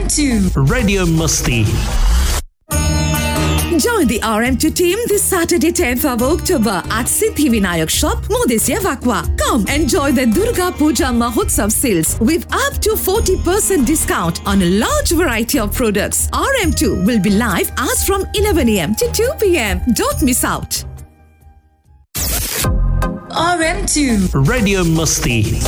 RM2 Radio Musti. Join the RM2 team this Saturday 10th of October at Siddhi Vinayak Shop, Modesya Vakwa. Come enjoy the Durga Puja Mahotsav sales with up to 40% discount on a large variety of products. RM2 will be live as from 11 a.m. to 2 p.m. Don't miss out. RM2 Radio Musti.